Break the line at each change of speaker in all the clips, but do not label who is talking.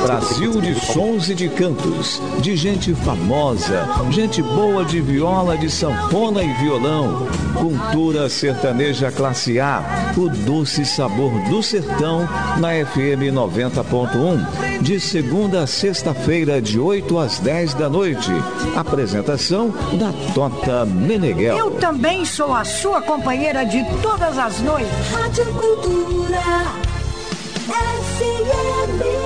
Brasil de sons e de cantos, de gente famosa, gente boa de viola, de sanfona e violão. Cultura sertaneja classe A, o doce sabor do sertão, na FM 90.1, de segunda a sexta-feira, de 8 às 10 da noite. Apresentação da Tota Meneghel.
Eu também sou a sua companheira de todas as noites.
Rádio Cultura FM.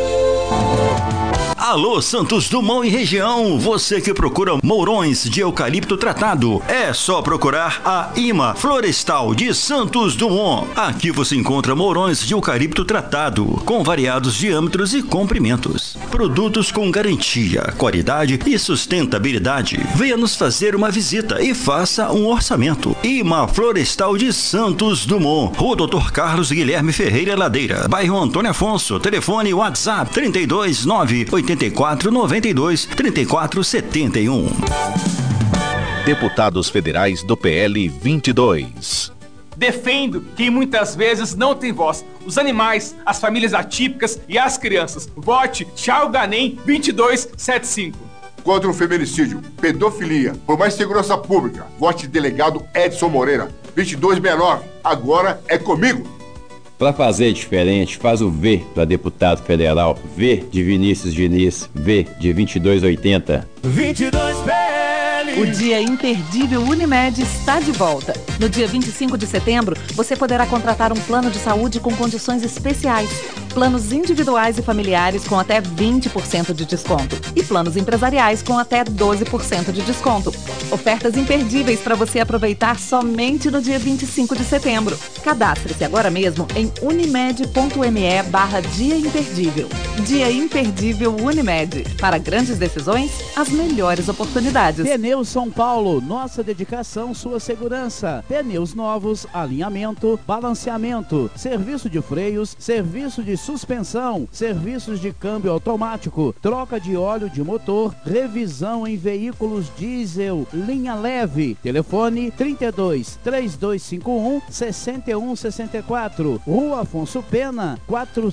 Alô, Santos Dumont e região, você que procura mourões de eucalipto tratado, é só procurar a IMA Florestal de Santos Dumont. Aqui você encontra mourões de eucalipto tratado, com variados diâmetros e comprimentos. Produtos com garantia, qualidade e sustentabilidade. Venha nos fazer uma visita e faça um orçamento. IMA Florestal de Santos Dumont, Rua Dr. Carlos Guilherme Ferreira Ladeira, bairro Antônio Afonso, telefone WhatsApp 329 84 92 34 71.
Deputados federais do PL 22.
Defendo quem muitas vezes não tem voz: os animais, as famílias atípicas e as crianças. Vote Thiago Ganem 2275.
Contra o feminicídio, pedofilia, por mais segurança pública, vote delegado Edson Moreira 2269. Agora é comigo.
Para fazer diferente, faz o V para deputado federal. V de Vinícius Diniz. V de 2280.
22 PL.
O Dia Imperdível Unimed está de volta. No dia 25 de setembro, você poderá contratar um plano de saúde com condições especiais. Planos individuais e familiares com até 20% de desconto. E planos empresariais com até 12% de desconto. Ofertas imperdíveis para você aproveitar somente no dia 25 de setembro. Cadastre-se agora mesmo em unimed.me/Dia Imperdível. Dia Imperdível Unimed. Para grandes decisões, as melhores oportunidades.
Pneus São Paulo, nossa dedicação, sua segurança. Pneus novos, alinhamento, balanceamento, serviço de freios, serviço de suspensão, serviços de câmbio automático, troca de óleo de motor, revisão em veículos diesel, linha leve. Telefone 32 3251 6164. Rua Afonso Pena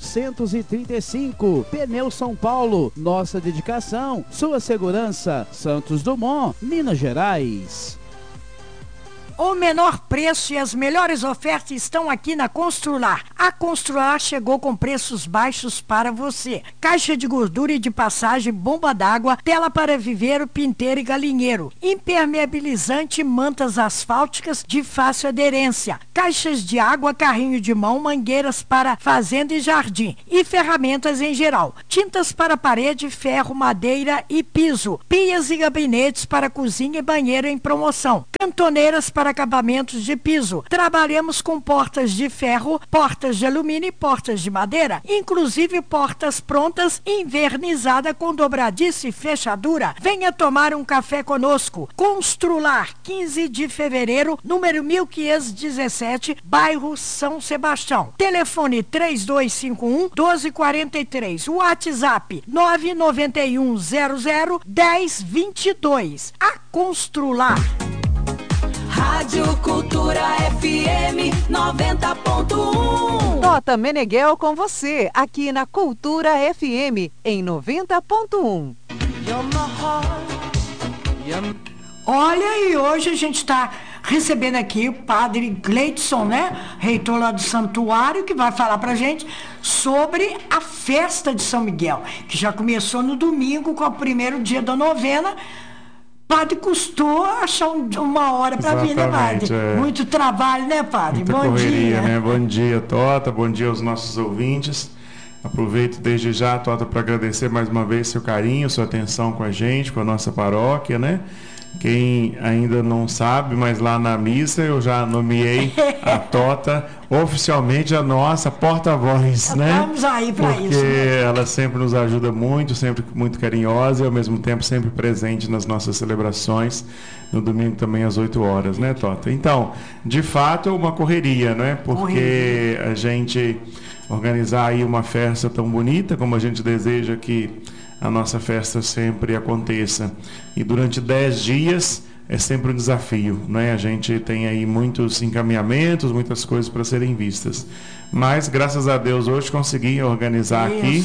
435. Pneus São Paulo, nossa dedicação, sua segurança. Santos Dumont, Minas Gerais.
O menor preço e as melhores ofertas estão aqui na Constrular. A Constrular chegou com preços baixos para você. Caixa de gordura e de passagem, bomba d'água, tela para viveiro, pinteiro e galinheiro, impermeabilizante, mantas asfálticas de fácil aderência, caixas de água, carrinho de mão, mangueiras para fazenda e jardim e ferramentas em geral. Tintas para parede, ferro, madeira e piso. Pias e gabinetes para cozinha e banheiro em promoção. Cantoneiras para acabamentos de piso. Trabalhamos com portas de ferro, portas de alumínio e portas de madeira, inclusive portas prontas, invernizada com dobradiça e fechadura. Venha tomar um café conosco. Constrular, 15 de fevereiro, número 1517, bairro São Sebastião. Telefone 3251-1243. WhatsApp 991001022. A Constrular.
Rádio Cultura FM 90.1.
Tota Meneghel com você, aqui na Cultura FM, em 90.1.
Olha, e hoje a gente está recebendo aqui o padre Gleidson, né? Reitor lá do santuário, que vai falar pra gente sobre a festa de São Miguel, que já começou no domingo com o primeiro dia da novena. Padre, custou achar uma hora para vir, né, padre? Muito trabalho, né, padre?
Muita
bom
correria,
dia.
Né? Bom dia, Tota. Bom dia aos nossos ouvintes. Aproveito desde já, Tota, para agradecer mais uma vez seu carinho, sua atenção com a gente, com a nossa paróquia, né? Quem ainda não sabe, mas lá na missa eu já nomeei a Tota oficialmente a nossa porta-voz, né?
Vamos aí para isso.
Porque ela sempre nos ajuda muito, sempre muito carinhosa e ao mesmo tempo sempre presente nas nossas celebrações. No domingo também às 8 horas, né, Tota? Então, de fato é uma correria, né? Porque a gente organizar aí uma festa tão bonita como a gente deseja que a nossa festa sempre aconteça. E durante 10 dias é sempre um desafio, né? A gente tem aí muitos encaminhamentos, muitas coisas para serem vistas. Mas, graças a Deus, hoje consegui organizar aqui.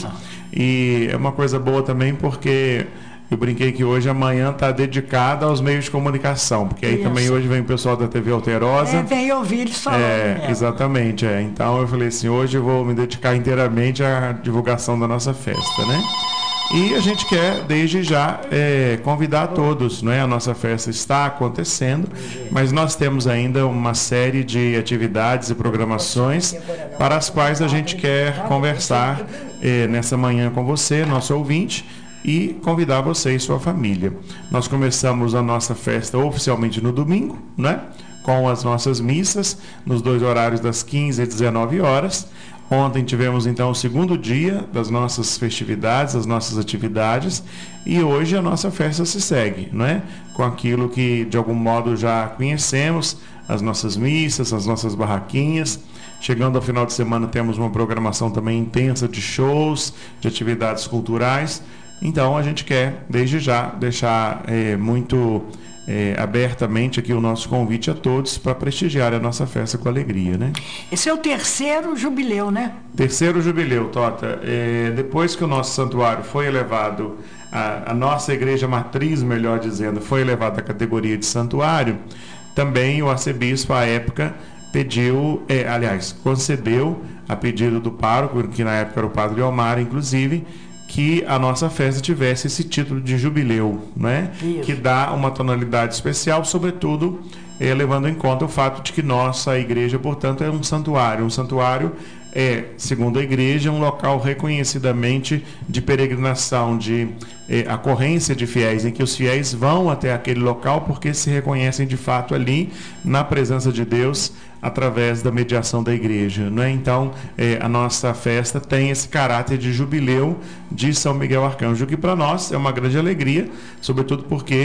E é uma coisa boa também, porque eu brinquei que hoje, amanhã, está dedicada aos meios de comunicação, porque aí também hoje vem o pessoal da TV Alterosa.
Vem ouvir eles falando.
Exatamente. Então eu falei assim, hoje eu vou me dedicar inteiramente à divulgação da nossa festa, né? E a gente quer, desde já, convidar todos, né? A nossa festa está acontecendo, mas nós temos ainda uma série de atividades e programações para as quais a gente quer conversar nessa manhã com você, nosso ouvinte, e convidar você e sua família. Nós começamos a nossa festa oficialmente no domingo, né? Com as nossas missas, nos 2 horários das 15 e 19 horas. Ontem tivemos então o segundo dia das nossas festividades, das nossas atividades, e hoje a nossa festa se segue, não é? Com aquilo que de algum modo já conhecemos, as nossas missas, as nossas barraquinhas. Chegando ao final de semana temos uma programação também intensa de shows, de atividades culturais. Então a gente quer desde já deixar muito abertamente aqui o nosso convite a todos para prestigiar a nossa festa com alegria, né?
Esse é o 3º jubileu, né?
3º jubileu, Tota. Depois que o nosso santuário foi elevado, a nossa igreja matriz, melhor dizendo, foi elevada à categoria de santuário, também o arcebispo, à época, pediu, concedeu, a pedido do pároco, que na época era o padre Omar, inclusive, que a nossa festa tivesse esse título de jubileu, né? Que dá uma tonalidade especial, sobretudo levando em conta o fato de que nossa igreja, portanto, é um santuário. Um santuário segundo a igreja, um local reconhecidamente de peregrinação, de ocorrência de fiéis, em que os fiéis vão até aquele local porque se reconhecem de fato ali na presença de Deus através da mediação da igreja, não é? Então, a nossa festa tem esse caráter de jubileu de São Miguel Arcanjo, que para nós é uma grande alegria, sobretudo porque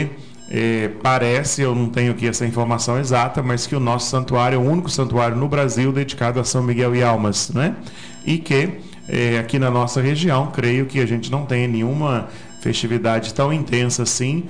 parece, eu não tenho aqui essa informação exata, mas que o nosso santuário é o único santuário no Brasil dedicado a São Miguel e Almas, né? E que aqui na nossa região, creio que a gente não tem nenhuma festividade tão intensa assim,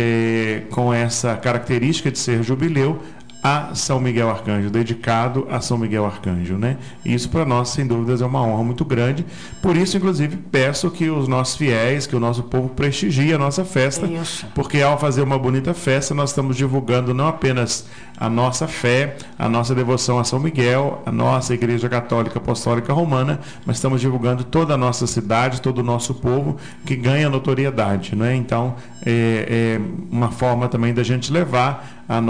com essa característica de ser jubileu a São Miguel Arcanjo, dedicado a São Miguel Arcanjo, né? Isso para nós, sem dúvidas, é uma honra muito grande. Por isso, inclusive, peço que os nossos fiéis, que o nosso povo prestigie a nossa festa, porque ao fazer uma bonita festa, nós estamos divulgando não apenas a nossa fé, a nossa devoção a São Miguel, a nossa Igreja Católica Apostólica Romana, mas estamos divulgando toda a nossa cidade, todo o nosso povo, que ganha notoriedade, né? Então, é uma forma também da gente levar a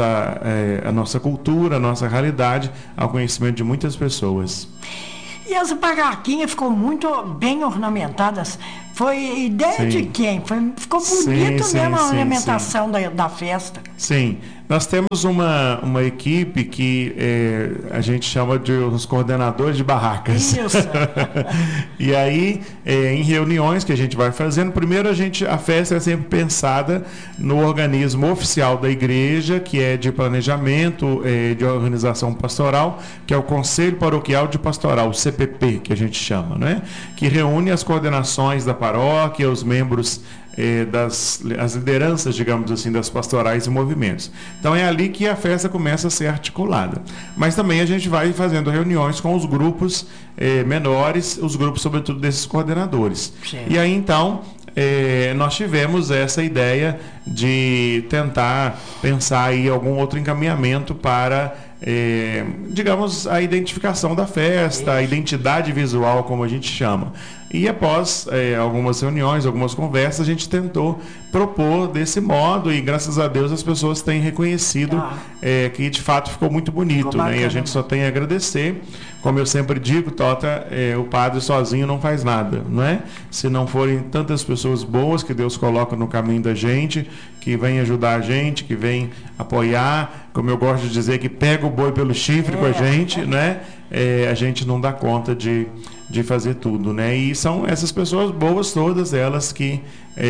nossa cultura, a nossa realidade ao conhecimento de muitas pessoas.
E as barraquinhas ficou muito bem ornamentadas. Foi ideia de quem? Ficou bonito mesmo a ornamentação da festa.
Sim. Nós temos uma equipe que a gente chama de os coordenadores de barracas.
Isso.
E aí, em reuniões que a gente vai fazendo, primeiro a festa é sempre pensada no organismo oficial da igreja, que é de planejamento, de organização pastoral, que é o Conselho Paroquial de Pastoral, o CPP, que a gente chama, né? Que reúne as coordenações da paróquia, os membros as lideranças, digamos assim, das pastorais e movimentos. Então é ali que a festa começa a ser articulada. Mas também a gente vai fazendo reuniões com os grupos menores, os grupos sobretudo desses coordenadores. Certo. E aí então nós tivemos essa ideia de tentar pensar aí algum outro encaminhamento para digamos, a identificação da festa, a identidade visual, como a gente chama. E após algumas reuniões, algumas conversas, a gente tentou propor desse modo e graças a Deus as pessoas têm reconhecido que de fato ficou muito bonito, né? E a gente só tem a agradecer. Como eu sempre digo, Tota, o padre sozinho não faz nada, não é? Se não forem tantas pessoas boas que Deus coloca no caminho da gente, que vêm ajudar a gente, que vêm apoiar, como eu gosto de dizer, que pega o boi pelo chifre com a gente, né? A gente não dá conta de fazer tudo, né? E são essas pessoas boas, todas elas que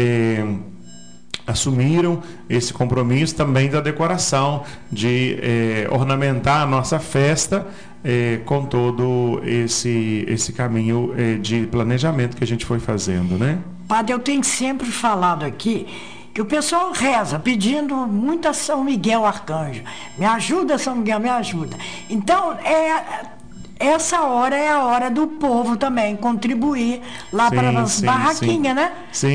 assumiram esse compromisso também da decoração, de ornamentar a nossa festa com todo esse caminho de planejamento que a gente foi fazendo, né?
Padre, eu tenho sempre falado aqui que que o pessoal reza, pedindo muito a São Miguel Arcanjo. Me ajuda, São Miguel, me ajuda. Então, essa hora é a hora do povo também contribuir lá para as barraquinhas, né?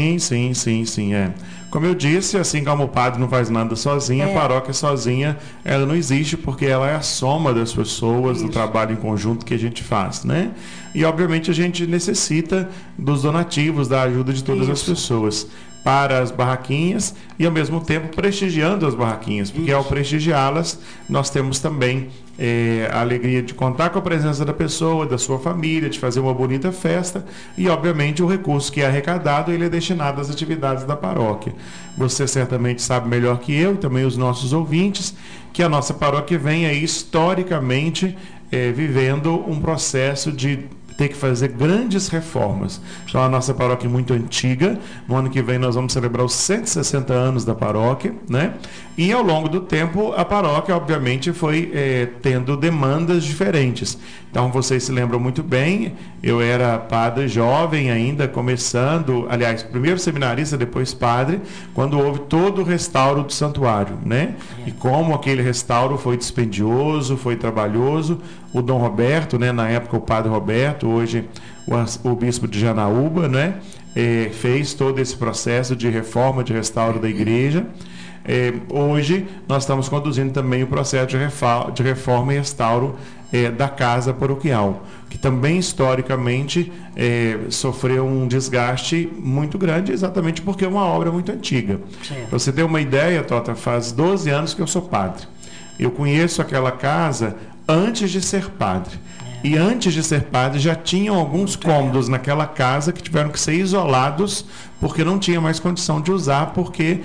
Sim, é. Como eu disse, assim como o padre não faz nada sozinho, a paróquia sozinha, ela não existe, porque ela é a soma das pessoas, do trabalho em conjunto que a gente faz, né? E, obviamente, a gente necessita dos donativos, da ajuda de todas as pessoas para as barraquinhas e, ao mesmo tempo, prestigiando as barraquinhas, porque ao prestigiá-las, nós temos também a alegria de contar com a presença da pessoa, da sua família, de fazer uma bonita festa e, obviamente, o recurso que é arrecadado, ele é destinado às atividades da paróquia. Você certamente sabe melhor que eu, e também os nossos ouvintes, que a nossa paróquia vem aí historicamente vivendo um processo de ter que fazer grandes reformas. Então, a nossa paróquia é muito antiga. No ano que vem nós vamos celebrar os 160 anos da paróquia, né? E ao longo do tempo a paróquia, obviamente, foi tendo demandas diferentes. Então, vocês se lembram muito bem, eu era padre jovem ainda, começando, aliás, primeiro seminarista, depois padre, quando houve todo o restauro do santuário, né? E como aquele restauro foi dispendioso, foi trabalhoso. O Dom Roberto, né, na época o padre Roberto, hoje o bispo de Janaúba, né, fez todo esse processo de reforma, de restauro da igreja. Hoje nós estamos conduzindo também o processo de reforma e restauro da casa paroquial, que também historicamente sofreu um desgaste muito grande, exatamente porque é uma obra muito antiga. Para você ter uma ideia, Tota, faz 12 anos que eu sou padre. Eu conheço aquela casa antes de ser padre. E antes de ser padre já tinham alguns cômodos naquela casa que tiveram que ser isolados porque não tinha mais condição de usar, porque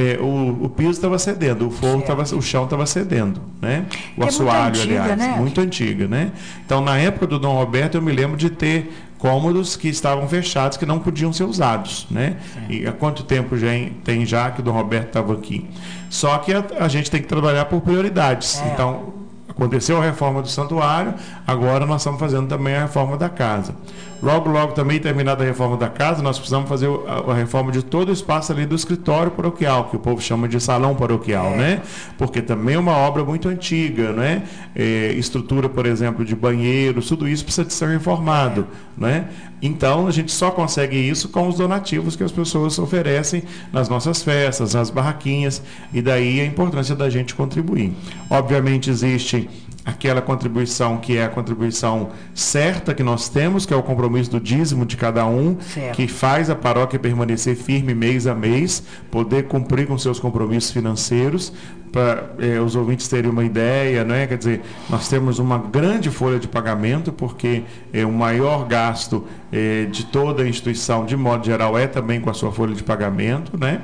o piso estava cedendo, o forro o chão estava cedendo, né? O assoalho, aliás, né? Muito antiga, né? Então, na época do Dom Roberto, eu me lembro de ter cômodos que estavam fechados, que não podiam ser usados, né? E há quanto tempo tem já que o Dom Roberto estava aqui? Só que a gente tem que trabalhar por prioridades. Então, aconteceu a reforma do santuário, agora nós estamos fazendo também a reforma da casa. Logo, também terminada a reforma da casa, nós precisamos fazer a reforma de todo o espaço ali do escritório paroquial, que o povo chama de salão paroquial, né? Porque também é uma obra muito antiga, né? Estrutura, por exemplo, de banheiro, tudo isso precisa de ser reformado, né? Então, a gente só consegue isso com os donativos que as pessoas oferecem nas nossas festas, nas barraquinhas, e daí a importância da gente contribuir. Obviamente, existe aquela contribuição que é a contribuição certa que nós temos, que é o compromisso do dízimo de cada um, que faz a paróquia permanecer firme mês a mês, poder cumprir com seus compromissos financeiros. Para os ouvintes terem uma ideia, né? Quer dizer, nós temos uma grande folha de pagamento, porque o maior gasto de toda a instituição, de modo geral, também com a sua folha de pagamento, né?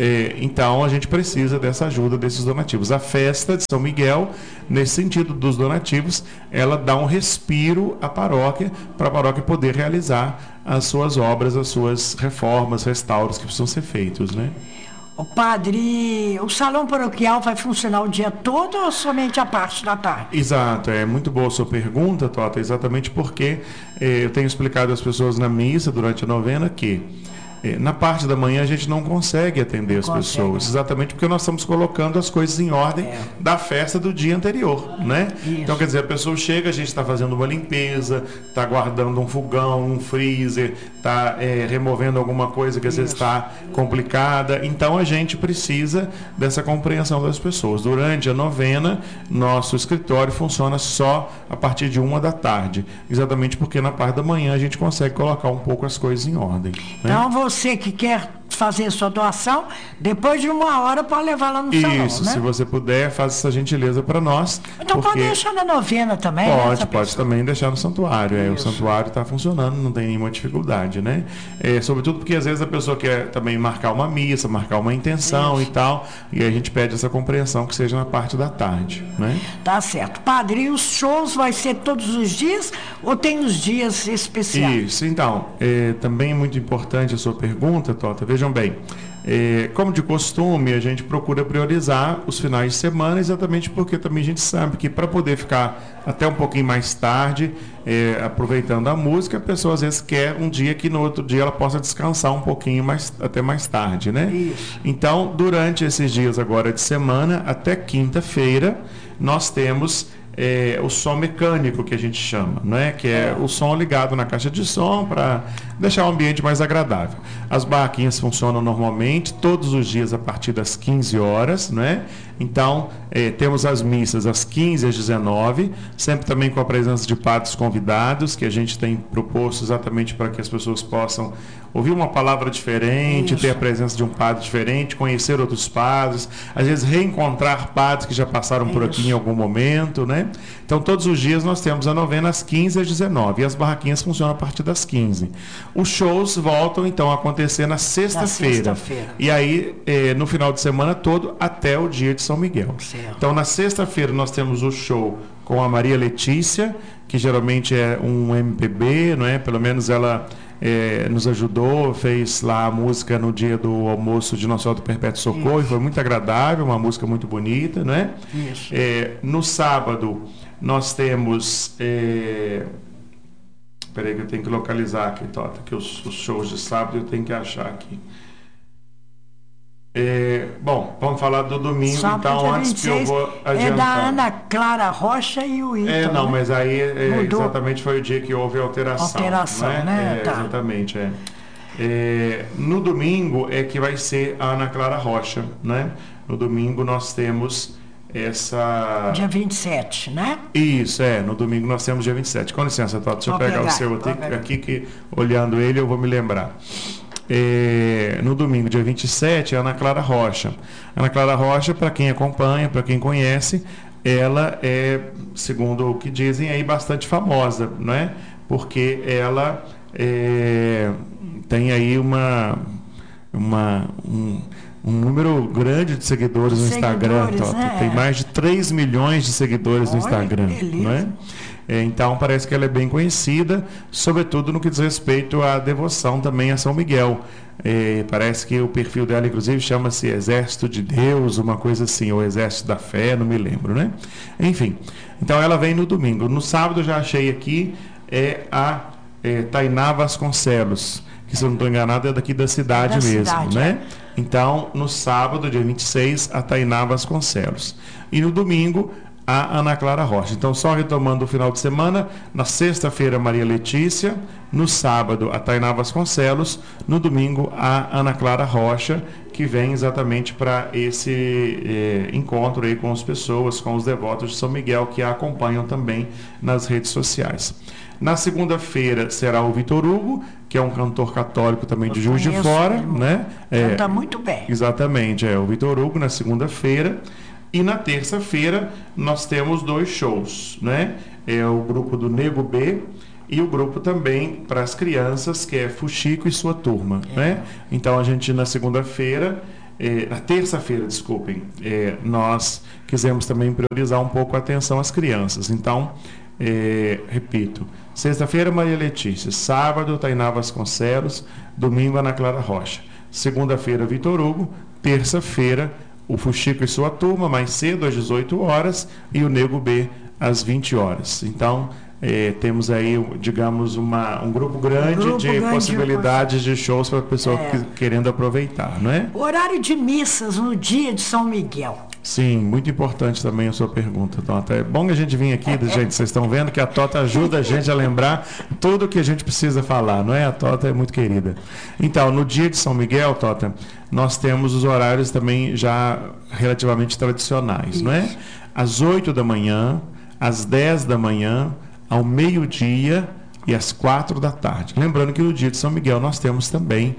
Então, a gente precisa dessa ajuda, desses donativos. A festa de São Miguel, nesse sentido dos donativos, ela dá um respiro à paróquia, para a paróquia poder realizar as suas obras, as suas reformas, restauros que precisam ser feitos, né?
O padre, o salão paroquial vai funcionar o dia todo ou somente a parte da tarde?
Exato, é muito boa a sua pergunta, Tota, exatamente porque eu tenho explicado às pessoas na missa durante a novena que na parte da manhã a gente não consegue atender as pessoas, exatamente porque nós estamos colocando as coisas em ordem da festa do dia anterior, né? Isso. Então, quer dizer, a pessoa chega, a gente está fazendo uma limpeza, está guardando um fogão, um freezer, está removendo alguma coisa que às vezes está complicada. Então, a gente precisa dessa compreensão das pessoas. Durante a novena, nosso escritório funciona só a partir de 1 da tarde, exatamente porque na parte da manhã a gente consegue colocar um pouco as coisas em ordem, né?
Então, você que quer fazer sua doação, depois de 1 hora pode levar lá no salão,
Isso,
né?
Se você puder, faça essa gentileza para nós.
Então pode deixar na novena também,
pode também deixar no santuário. O santuário está funcionando, não tem nenhuma dificuldade, né? Sobretudo porque às vezes a pessoa quer também marcar uma missa, marcar uma intenção e tal, e a gente pede essa compreensão que seja na parte da tarde, né?
Tá certo. Padre, e os shows vai ser todos os dias ou tem os dias especiais?
Isso, então, também é muito importante a sua pergunta, Tota. Veja Vejam bem, como de costume, a gente procura priorizar os finais de semana, exatamente porque também a gente sabe que para poder ficar até um pouquinho mais tarde, aproveitando a música, a pessoa às vezes quer um dia que no outro dia ela possa descansar um pouquinho até mais tarde, né?
Isso.
Então, durante esses dias agora de semana, até quinta-feira, nós temos o som mecânico, que a gente chama, né? Que é o som ligado na caixa de som para deixar o ambiente mais agradável. As barraquinhas funcionam normalmente todos os dias a partir das 15 horas, né? Então, temos as missas às 15 às 19, sempre também com a presença de padres convidados, que a gente tem proposto exatamente para que as pessoas possam ouvir uma palavra diferente, ter a presença de um padre diferente, conhecer outros padres, às vezes reencontrar padres que já passaram por aqui em algum momento, né? Então, todos os dias nós temos a novena às 15 às 19, e as barraquinhas funcionam a partir das 15. Os shows voltam, então, a acontecer na sexta-feira. E aí, no final de semana todo, até o dia de São Miguel.
Certo.
Então, na sexta-feira, nós temos o show com a Maria Letícia, que geralmente é um MPB, não é? Pelo menos ela nos ajudou, fez lá a música no dia do almoço de Nossa Senhora do Perpétuo Socorro, e foi muito agradável, uma música muito bonita, não é?
Isso.
No sábado, nós temos... Espera aí que eu tenho que localizar aqui, Tota, que os shows de sábado eu tenho que achar aqui. Bom, vamos falar do domingo,
sábado,
então, antes 26, que eu vou adiantar.
É da Ana Clara Rocha e o Ito.
Não,
né?
mas aí exatamente foi o dia que houve a alteração.
Né? Tá.
Exatamente, no domingo é que vai ser a Ana Clara Rocha, né? No domingo nós temos essa...
Dia 27, né?
Isso, no domingo nós temos dia 27. Com licença, Tota, deixa eu pegar o seu aqui, que olhando ele eu vou me lembrar. No domingo, dia 27, é a Ana Clara Rocha. Ana Clara Rocha, para quem acompanha, para quem conhece, ela é, segundo o que dizem, aí bastante famosa, não é? Porque ela tem aí um número grande de seguidores no Instagram, Tota. Tem mais de 3 milhões de seguidores no Instagram, não é? Então, parece que ela é bem conhecida, sobretudo no que diz respeito à devoção também a São Miguel. Parece que o perfil dela, inclusive, chama-se Exército de Deus, uma coisa assim, ou Exército da Fé, não me lembro, né? Enfim, então ela vem no domingo. No sábado, já achei aqui, a Tainá Vasconcelos, que, se eu não estou enganado, é daqui da cidade mesmo, né? Então, no sábado, dia 26, a Tainá Vasconcelos. E no domingo, a Ana Clara Rocha. Então, só retomando o final de semana, na sexta-feira, Maria Letícia, no sábado, a Tainá Vasconcelos, no domingo, a Ana Clara Rocha, que vem exatamente para esse encontro aí com as pessoas, com os devotos de São Miguel, que a acompanham também nas redes sociais. Na segunda-feira será o Vitor Hugo, que é um cantor católico também de Juiz de Fora, né?
Canta muito bem.
Exatamente, o Vitor Hugo na segunda-feira. E na terça-feira nós temos 2 shows, né? É o grupo do Nego B e o grupo também para as crianças, que é Fuxico e sua turma, né? Então a gente na segunda-feira, na terça-feira, desculpem, nós quisemos também priorizar um pouco a atenção às crianças. Então, repito, sexta-feira Maria Letícia, sábado Tainá Vasconcelos, domingo Ana Clara Rocha, segunda-feira Vitor Hugo, terça-feira o Fuxico e sua turma, mais cedo, às 18 horas, e o Nego B, às 20 horas. Então, temos aí, digamos, um grupo grande de possibilidades de shows para a pessoa querendo aproveitar, não é?
Horário de missas no dia de São Miguel.
Sim, muito importante também a sua pergunta, Tota. É bom que a gente venha aqui, gente, vocês estão vendo que a Tota ajuda a gente a lembrar tudo o que a gente precisa falar, não é? A Tota é muito querida. Então, no dia de São Miguel, Tota, nós temos os horários também já relativamente tradicionais, isso, não é? Às 8 da manhã, às 10 da manhã, ao meio-dia e às 4 da tarde. Lembrando que no dia de São Miguel nós temos também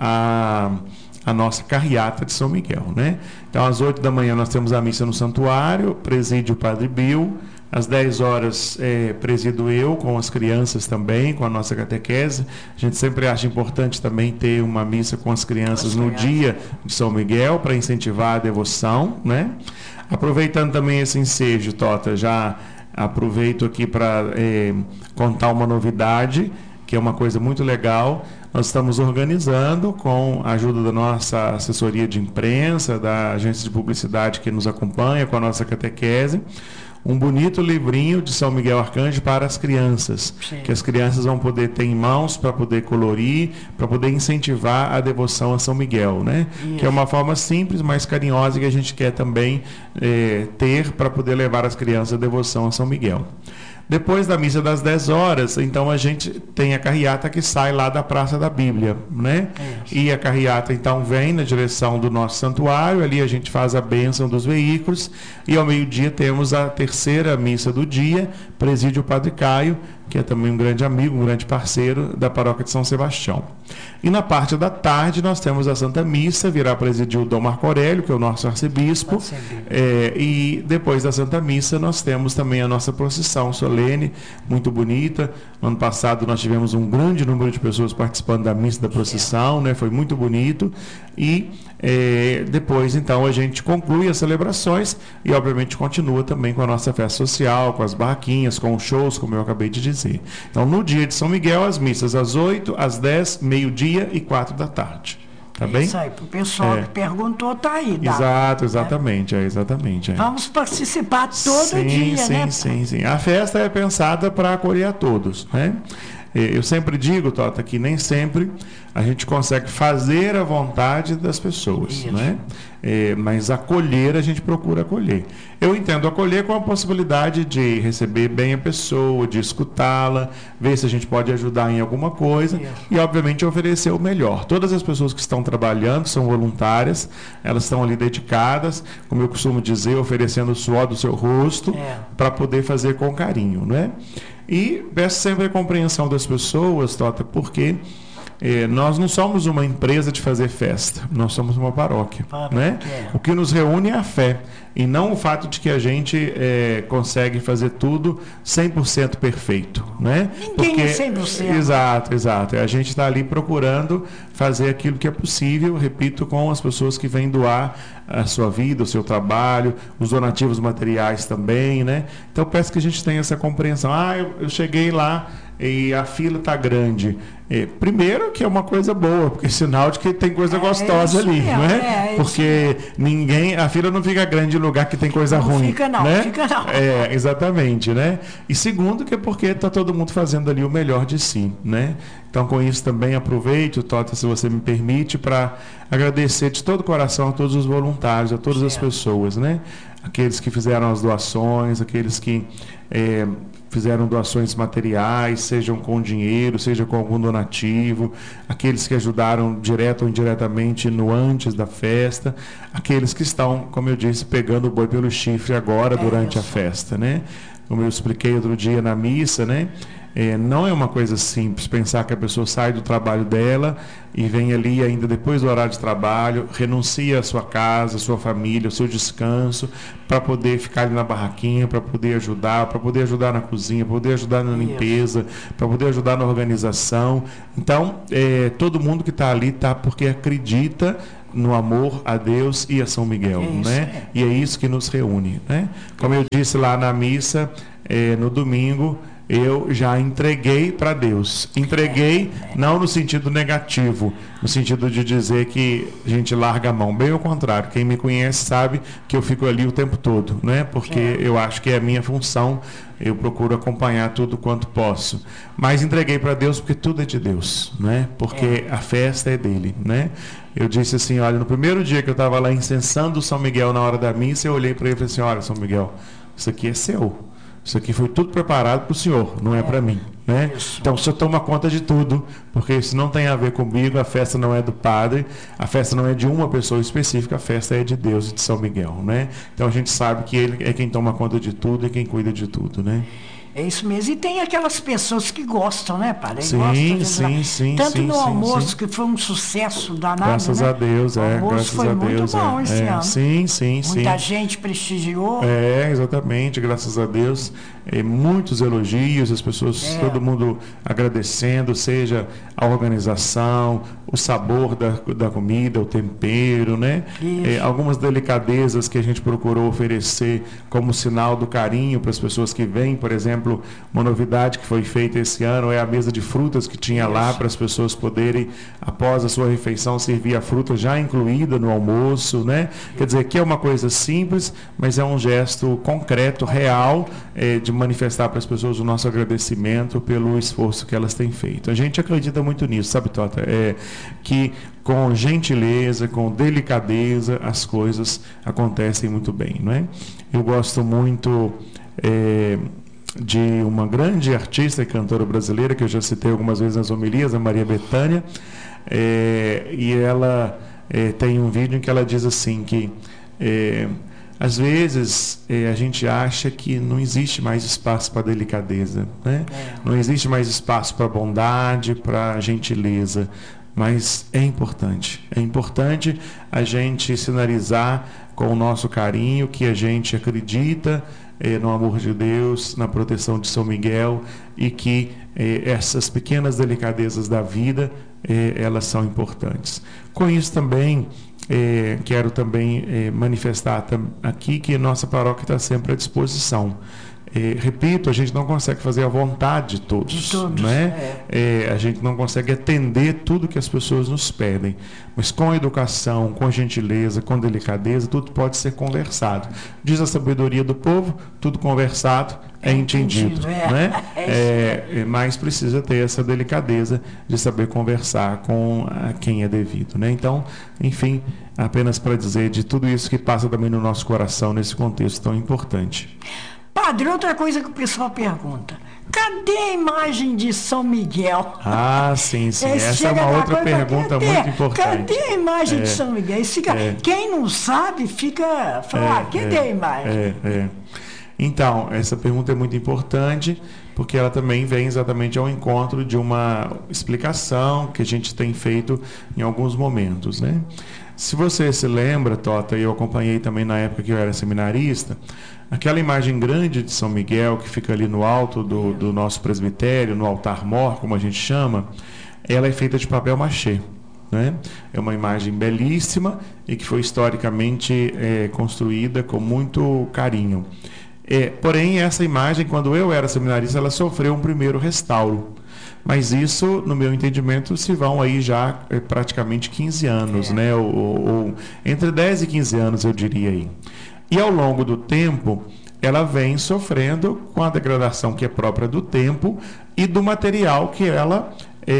a nossa carreata de São Miguel, né? Então, às 8 da manhã nós temos a missa no santuário, presídio Padre Bill. Às 10 horas presido eu com as crianças também, com a nossa catequese. A gente sempre acha importante também ter uma missa com as crianças no dia de São Miguel, para incentivar a devoção, né? Aproveitando também esse ensejo, Tota, já aproveito aqui para contar uma novidade, que é uma coisa muito legal. Nós estamos organizando, com a ajuda da nossa assessoria de imprensa, da agência de publicidade que nos acompanha, com a nossa catequese, um bonito livrinho de São Miguel Arcanjo para as crianças, que as crianças vão poder ter em mãos para poder colorir, para poder incentivar a devoção a São Miguel, né? Que é uma forma simples, mas carinhosa, que a gente quer também ter para poder levar as crianças à devoção a São Miguel. Depois da missa das 10 horas, então a gente tem a carreata que sai lá da Praça da Bíblia, né? E a carreata então vem na direção do nosso santuário, ali a gente faz a bênção dos veículos, e ao meio-dia temos a terceira missa do dia, presídio Padre Caio, que é também um grande amigo, um grande parceiro da paróquia de São Sebastião. E na parte da tarde nós temos a Santa Missa, virá presidir o Dom Marco Aurélio, que é o nosso arcebispo, e depois da Santa Missa nós temos também a nossa procissão solene, muito bonita. No ano passado nós tivemos um grande número de pessoas participando da missa da procissão, né? Foi muito bonito. E depois então a gente conclui as celebrações e obviamente continua também com a nossa festa social, com as barraquinhas, com os shows, como eu acabei de dizer. Então no dia de São Miguel, as missas às 8, às 10, meio-dia e 4 da tarde. Tá bem?
Isso aí, para o pessoal que perguntou, tá aí.
Exatamente. Exatamente.
Vamos participar todo dia, né?
Sim. A festa é pensada para acolher a todos, né? Eu sempre digo, Tota, que nem sempre a gente consegue fazer a vontade das pessoas, né? Mas acolher, a gente procura acolher. Eu entendo acolher com a possibilidade de receber bem a pessoa, de escutá-la, ver se a gente pode ajudar em alguma coisa e, obviamente, oferecer o melhor. Todas as pessoas que estão trabalhando são voluntárias, elas estão ali dedicadas, como eu costumo dizer, oferecendo o suor do seu rosto para poder fazer com carinho, né? E peço sempre a compreensão das pessoas, Tota, porque nós não somos uma empresa de fazer festa, nós somos uma paróquia, né? O que nos reúne é a fé, e não o fato de que a gente consegue fazer tudo 100% perfeito, né?
Ninguém é 100%.
Exato. A gente está ali procurando fazer aquilo que é possível, repito, com as pessoas que vêm doar a sua vida, o seu trabalho, os donativos materiais também, né? Então peço que a gente tenha essa compreensão. Eu cheguei lá e a fila está grande. Primeiro que é uma coisa boa, porque é sinal de que tem coisa gostosa ali, não é? Porque a fila não fica grande em lugar que tem coisa ruim.
Fica não.
Exatamente, né? E segundo que é porque está todo mundo fazendo ali o melhor de si, né? Então com isso também aproveito, Tota, se você me permite, para agradecer de todo o coração a todos os voluntários, a todas as pessoas, né? Aqueles que fizeram as doações, aqueles que fizeram doações materiais, sejam com dinheiro, seja com algum donativo, aqueles que ajudaram direto ou indiretamente no antes da festa, aqueles que estão, como eu disse, pegando o boi pelo chifre agora durante a festa, né? Como eu expliquei outro dia na missa, né? Não é uma coisa simples pensar que a pessoa sai do trabalho dela e vem ali ainda depois do horário de trabalho, renuncia à sua casa, à sua família, ao seu descanso, para poder ficar ali na barraquinha, para poder ajudar na cozinha, para poder ajudar na limpeza, para poder ajudar na organização. Então, todo mundo que está ali está porque acredita no amor a Deus e a São Miguel, né? E é isso que nos reúne, né? Como eu disse lá na missa, no domingo, eu já entreguei para Deus. Entreguei não no sentido negativo, no sentido de dizer que a gente larga a mão. Bem ao contrário, quem me conhece sabe que eu fico ali o tempo todo, né? Porque eu acho que é a minha função, eu procuro acompanhar tudo quanto posso. Mas entreguei para Deus porque tudo é de Deus, né? Porque a festa é dele, né? Eu disse assim, olha, no primeiro dia que eu estava lá incensando São Miguel na hora da missa, eu olhei para ele e falei assim, olha, São Miguel, isso aqui é seu. Isso aqui foi tudo preparado para o senhor, não é para mim, né? Então o senhor toma conta de tudo, porque isso não tem a ver comigo, a festa não é do padre, a festa não é de uma pessoa específica, a festa é de Deus e de São Miguel, né? Então a gente sabe que ele é quem toma conta de tudo e quem cuida de tudo, né?
É isso mesmo. E tem aquelas pessoas que gostam, né, padre?
Sim.
Tanto no almoço, que foi um sucesso danado,
graças a Deus,
o almoço
graças
foi
a
muito
Deus,
bom esse ano.
Sim.
Muita gente prestigiou.
Exatamente, graças a Deus. muitos elogios, as pessoas, todo mundo agradecendo, seja a organização, o sabor da comida, o tempero, né? Algumas delicadezas que a gente procurou oferecer como sinal do carinho para as pessoas que vêm. Por exemplo, uma novidade que foi feita esse ano é a mesa de frutas que tinha lá para as pessoas poderem, após a sua refeição, servir a fruta já incluída no almoço, né? Quer dizer, que é uma coisa simples, mas é um gesto concreto, real, de manifestar para as pessoas o nosso agradecimento pelo esforço que elas têm feito. A gente acredita muito nisso, sabe, Tota? Que com gentileza, com delicadeza, as coisas acontecem muito bem, não é? Eu gosto muito de uma grande artista e cantora brasileira, que eu já citei algumas vezes nas homilias, a Maria Bethânia, e ela tem um vídeo em que ela diz assim que às vezes a gente acha que não existe mais espaço para delicadeza, né? Não existe mais espaço para bondade, para gentileza, mas é importante a gente sinalizar com o nosso carinho que a gente acredita no amor de Deus, na proteção de São Miguel, e que essas pequenas delicadezas da vida, elas são importantes. Com isso também, quero também manifestar aqui que nossa paróquia está sempre à disposição. Repito, a gente não consegue fazer a vontade de todos, né? A gente não consegue atender tudo que as pessoas nos pedem, mas com educação, com gentileza, com delicadeza, tudo pode ser conversado. Diz a sabedoria do povo, tudo conversado é entendido, né? Mas precisa ter essa delicadeza de saber conversar com quem é devido, né? Então, enfim, apenas para dizer de tudo isso que passa também no nosso coração nesse contexto tão importante.
Padre, outra coisa que o pessoal pergunta: cadê a imagem de São Miguel?
Ah, sim. Essa é uma outra pergunta muito importante.
Cadê a imagem de São Miguel? Quem não sabe fica falando, cadê a imagem?
Então, essa pergunta é muito importante, porque ela também vem exatamente ao encontro de uma explicação que a gente tem feito em alguns momentos, né? Se você se lembra, Tota, e eu acompanhei também na época que eu era seminarista, aquela imagem grande de São Miguel, que fica ali no alto do nosso presbitério, no altar-mor, como a gente chama, ela é feita de papel machê, né? É uma imagem belíssima e que foi historicamente construída com muito carinho. Porém, essa imagem, quando eu era seminarista, ela sofreu um primeiro restauro. Mas isso, no meu entendimento, se vão aí já praticamente 15 anos, né? Ou entre 10 e 15 anos, eu diria aí. E ao longo do tempo, ela vem sofrendo com a degradação que é própria do tempo e do material que ela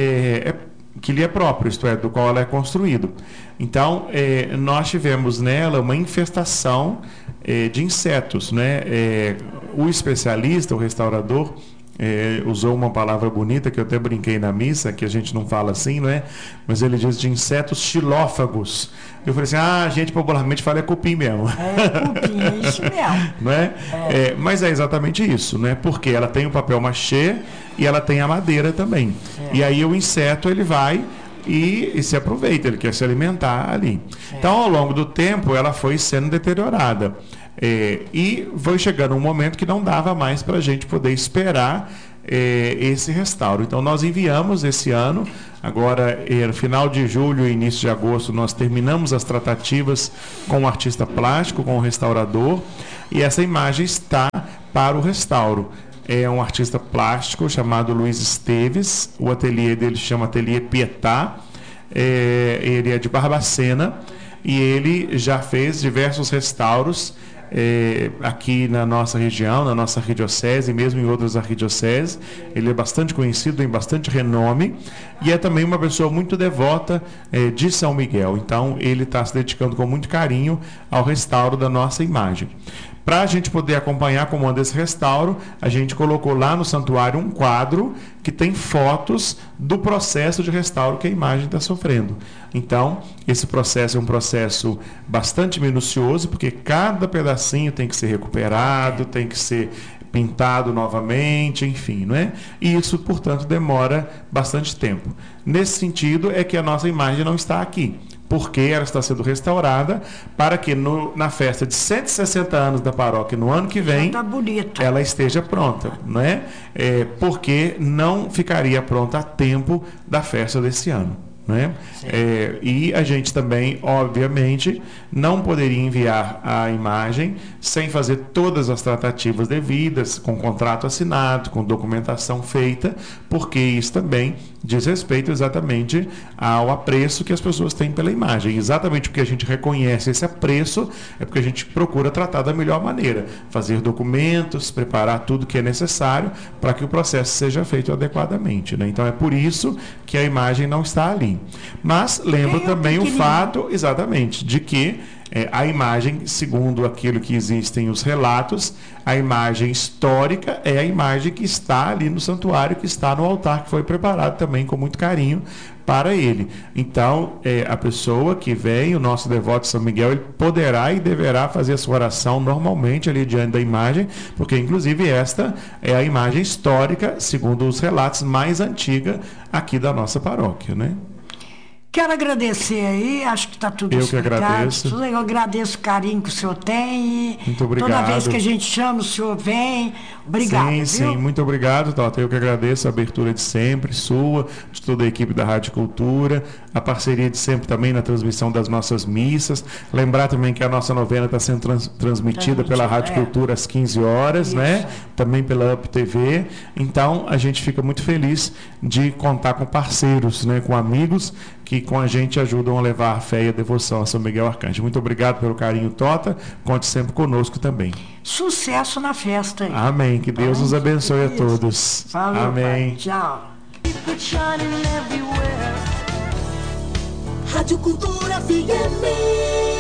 que lhe é próprio, isto é, do qual ela é construído. Então, nós tivemos nela uma infestação de insetos, né? O especialista, o restaurador, usou uma palavra bonita que eu até brinquei na missa, que a gente não fala assim, não é? Mas ele diz de insetos xilófagos. Eu falei assim, a gente popularmente fala cupim mesmo.
Cupim, é isso mesmo.
Não é? Mas é exatamente isso, né? Porque ela tem o papel machê e ela tem a madeira também. E aí o inseto, ele vai e se aproveita, ele quer se alimentar ali. Então, ao longo do tempo, ela foi sendo deteriorada. E foi chegando um momento que não dava mais para a gente poder esperar esse restauro. Então nós enviamos esse ano, agora no final de julho e início de agosto, nós terminamos as tratativas com o artista plástico, com o restaurador, e essa imagem está para o restauro. É um artista plástico chamado Luiz Esteves, o ateliê dele chama Ateliê Pietá, ele é de Barbacena e ele já fez diversos restauros aqui na nossa região, na nossa arquidiocese e mesmo em outras arquidioceses. Ele é bastante conhecido, tem bastante renome e é também uma pessoa muito devota de São Miguel. Então ele está se dedicando com muito carinho ao restauro da nossa imagem. Para a gente poder acompanhar como anda esse restauro, a gente colocou lá no santuário um quadro que tem fotos do processo de restauro que a imagem está sofrendo. Então, esse processo é um processo bastante minucioso, porque cada pedacinho tem que ser recuperado, tem que ser pintado novamente, enfim, não é? E isso, portanto, demora bastante tempo. Nesse sentido, é que a nossa imagem não está aqui. porque ela está sendo restaurada para que na festa de 160 anos da paróquia, no ano que vem, ela esteja pronta, né? Porque não ficaria pronta a tempo da festa desse ano. Né? E a gente também, obviamente, não poderia enviar a imagem sem fazer todas as tratativas devidas, com contrato assinado, com documentação feita, porque isso também diz respeito exatamente ao apreço que as pessoas têm pela imagem. Exatamente porque a gente reconhece esse apreço, é porque a gente procura tratar da melhor maneira, fazer documentos, preparar tudo que é necessário para que o processo seja feito adequadamente, né? Então é por isso que a imagem não está ali. Mas lembro também o fato, exatamente, de que a imagem, segundo aquilo que existem os relatos, a imagem histórica é a imagem que está ali no santuário, que está no altar, que foi preparado também com muito carinho para ele. Então, a pessoa que vem, o nosso devoto São Miguel, ele poderá e deverá fazer a sua oração normalmente ali diante da imagem, porque inclusive esta é a imagem histórica, segundo os relatos, mais antiga aqui da nossa paróquia, né?
Quero agradecer aí, acho que está tudo explicado. Eu que agradeço. Eu agradeço o carinho que o senhor tem.
Muito obrigado.
Toda vez que a gente chama, o senhor vem. Obrigado.
Sim, muito obrigado, Tota. Eu que agradeço a abertura de sempre, sua, de toda a equipe da Rádio Cultura, a parceria de sempre também na transmissão das nossas missas. Lembrar também que a nossa novena está sendo transmitida pela Rádio Cultura às 15 horas, isso, né? Também pela UP TV. Então, a gente fica muito feliz de contar com parceiros, né? Com amigos que com a gente ajudam a levar a fé e a devoção a São Miguel Arcanjo. Muito obrigado pelo carinho, Tota. Conte sempre conosco também.
Sucesso na festa aí.
Amém. Que Deus nos abençoe a todos.
Falou,
amém.
Pai. Tchau.
Rádio Cultura FM.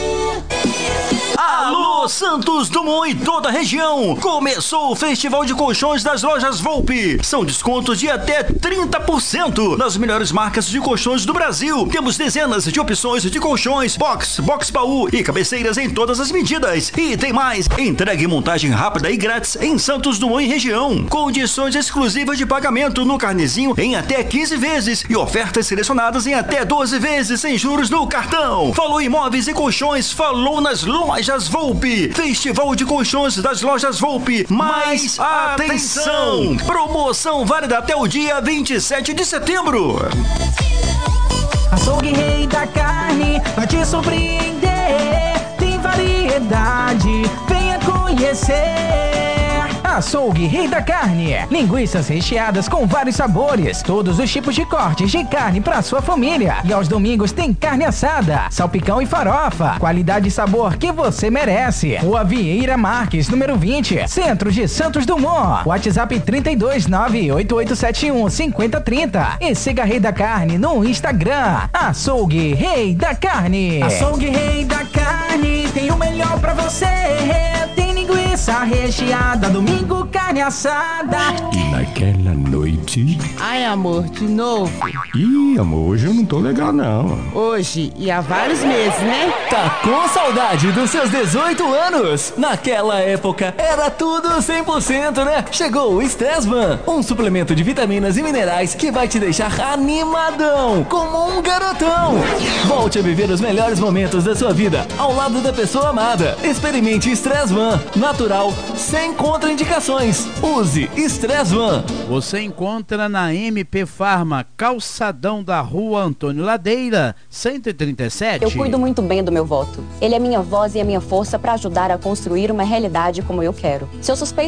Alô, Santos Dumont e toda a região! Começou o Festival de Colchões das Lojas Volpe. São descontos de até 30% nas melhores marcas de colchões do Brasil. Temos dezenas de opções de colchões, box baú e cabeceiras em todas as medidas. E tem mais, entrega e montagem rápida e grátis em Santos Dumont e região. Condições exclusivas de pagamento no carnezinho em até 15 vezes e ofertas selecionadas em até 12 vezes sem juros no cartão. Falou em móveis e colchões, falou nas Lojas Volpe. Festival de Colchões das Lojas Volpe. Mais atenção! Promoção válida até o dia 27 de setembro.
Açougue Rei da Carne vai te surpreender. Tem variedade, venha conhecer. Açougue Rei da Carne. Linguiças recheadas com vários sabores. Todos os tipos de cortes de carne para sua família. E aos domingos tem carne assada, salpicão e farofa. Qualidade e sabor que você merece. Rua Vieira Marques, número 20, Centro de Santos Dumont. WhatsApp 32988715030. E siga Rei da Carne no Instagram. Açougue Rei da Carne. Açougue Rei da Carne tem o melhor pra você. Tem linguiça recheada, domingo carne assada.
E naquela noite...
Ai, amor, de novo?
Ih, amor, hoje eu não tô legal, não.
Hoje e há vários meses, né?
Tá com saudade dos seus 18 anos? Naquela época era tudo 100%, né? Chegou o Stressman, um suplemento de vitaminas e minerais que vai te deixar animadão, como um garotão. Volte a viver os melhores momentos da sua vida ao lado da pessoa amada. Experimente Stressman, natural, sem contraindicações. Use Stressman.
Você encontra na MP Farma, calçadão da Rua Antônio Ladeira, 137.
Eu cuido muito bem do meu voto. Ele é minha voz e a minha força para ajudar a construir uma realidade como eu quero. Se eu suspeito